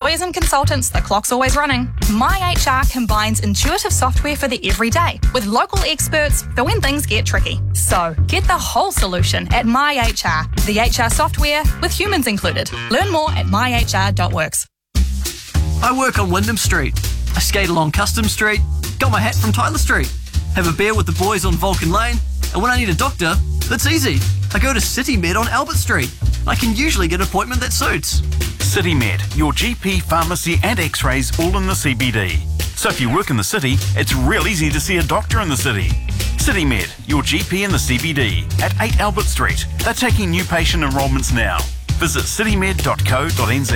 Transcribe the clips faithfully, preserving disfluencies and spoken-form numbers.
lawyers and consultants, the clock's always running. MyHR combines intuitive software for the everyday with local experts for when things get tricky. So, get the whole solution at MyHR, the H R software with humans included. Learn more at my h r dot works. I work on Wyndham Street. I skate along Custom Street. Got my hat from Tyler Street. Have a beer with the boys on Vulcan Lane. And when I need a doctor, that's easy. I go to CityMed on Albert Street. I can usually get an appointment that suits. CityMed, your G P, pharmacy and x-rays all in the C B D. So if you work in the city, it's real easy to see a doctor in the city. CityMed, your G P in the C B D at eight Albert Street. They're taking new patient enrolments now. Visit citymed dot co dot n z.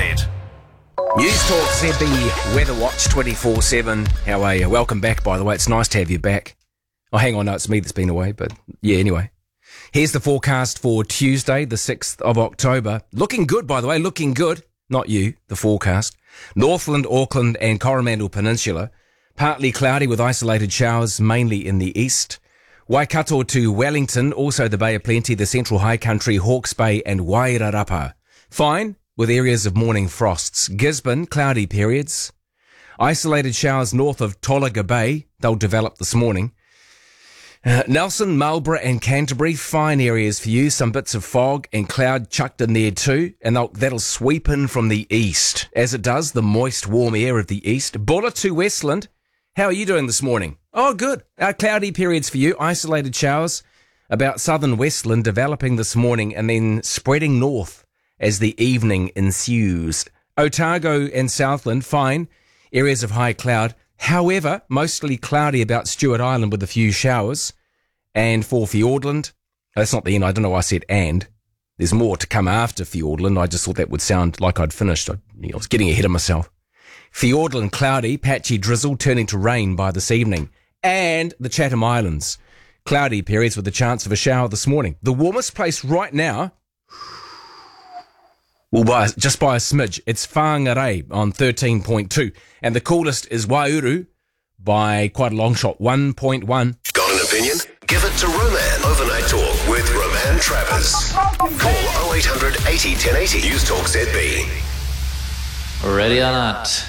News Talk Z B Weather Watch twenty-four seven. How are you? Welcome back, by the way. It's nice to have you back. Oh, hang on, no, it's me that's been away, but yeah, anyway. Here's the forecast for Tuesday, the sixth of October. Looking good, by the way, looking good. Not you, the forecast. Northland, Auckland and Coromandel Peninsula. Partly cloudy with isolated showers, mainly in the east. Waikato to Wellington, also the Bay of Plenty, the Central High Country, Hawke's Bay and Wairarapa. Fine, with areas of morning frosts. Gisborne, cloudy periods. Isolated showers north of Tolaga Bay. They'll develop this morning. Uh, Nelson, Marlborough and Canterbury, fine areas for you. Some bits of fog and cloud chucked in there too, and that'll sweep in from the east, as it does the moist, warm air of the east. Buller to Westland, how are you doing this morning? Oh, good. Uh, cloudy periods for you, isolated showers about southern Westland developing this morning and then spreading north as the evening ensues. Otago and Southland, fine, areas of high cloud. However, mostly cloudy about Stewart Island with a few showers. And for Fiordland, that's not the end, I don't know why I said and. There's more to come after Fiordland. I just thought that would sound like I'd finished. I, I was getting ahead of myself. Fiordland, cloudy, patchy drizzle turning to rain by this evening. And the Chatham Islands, cloudy periods with a chance of a shower this morning. The warmest place right now, well, by, just by a smidge, it's Whangarei on thirteen point two. And the coolest is Waihuru by quite a long shot, one point one. Got an opinion? Give it to Roman. Overnight Talk with Roman Travers. Call oh eight hundred eighty ten eighty. News Talk Z B. Ready or not?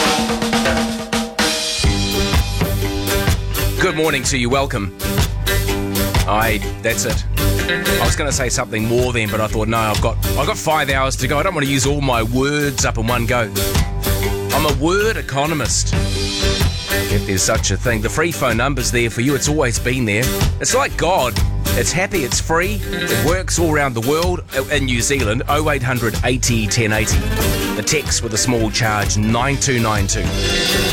Good morning to you. Welcome. I, that's it. I was going to say something more then, but I thought, no, I've got I've got five hours to go. I don't want to use all my words up in one go. I'm a word economist, if there's such a thing. The free phone number's there for you. It's always been there. It's like God. It's happy. It's free. It works all around the world. In New Zealand, oh eight hundred eighty ten eighty. The text with a small charge, nine two nine two.